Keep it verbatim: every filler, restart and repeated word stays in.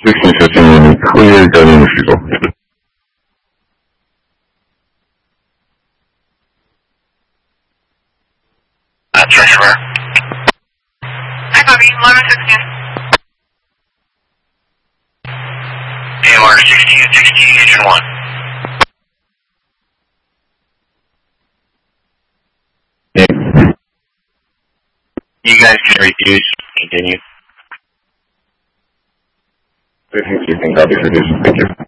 sixteen fifteen, clear, guiding refusal. That's right, where? Hi, copy. eleven sixteen. A M R sixteen sixteen, Agent one. Yeah. You guys can refuse. Continue. Thank you. Copy, refuse. Thank you.